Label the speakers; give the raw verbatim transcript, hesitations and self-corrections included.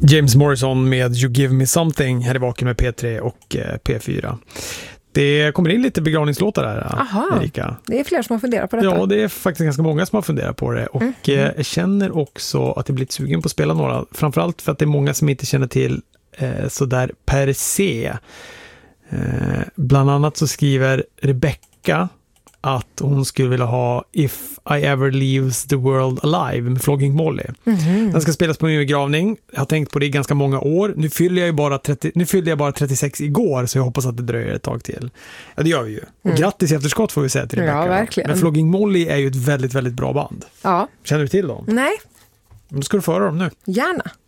Speaker 1: James Morrison med You Give Me Something här i Vaken med P tre och P fyra. Det kommer in lite begravningslåtar här,
Speaker 2: Aha,
Speaker 1: Erika.
Speaker 2: Det är fler som har funderat på detta.
Speaker 1: Ja, det är faktiskt ganska många som har funderat på det. Och mm. jag känner också att jag blivit sugen på att spela några. Framförallt för att det är många som inte känner till eh, sådär per se. Eh, bland annat så skriver Rebecca att hon skulle vilja ha If I Ever Leaves the World Alive med Flogging Molly. Mm-hmm. Den ska spelas på min begravning. Jag har tänkt på det i ganska många år. Nu fyller jag ju bara trettio, nu fyllde jag bara trettiosex igår, så jag hoppas att det dröjer ett tag till. Ja, det gör vi ju. Och mm. grattis i efterskott får vi säga till Rebecca.
Speaker 2: Ja, verkligen.
Speaker 1: Men Flogging Molly är ju ett väldigt, väldigt bra band.
Speaker 2: Ja.
Speaker 1: Känner du till dem?
Speaker 2: Nej.
Speaker 1: Men då ska du föra dem nu.
Speaker 2: Gärna.